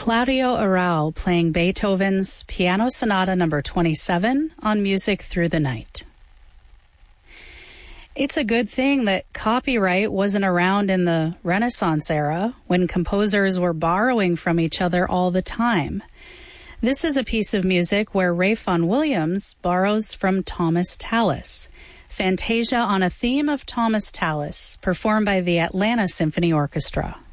Claudio Arrau playing Beethoven's Piano Sonata No. 27 on Music Through the Night. It's a good thing that copyright wasn't around in the Renaissance era, when composers were borrowing from each other all the time. This is a piece of music where Ralph Vaughan Williams borrows from Thomas Tallis. Fantasia on a theme of Thomas Tallis, performed by the Atlanta Symphony Orchestra.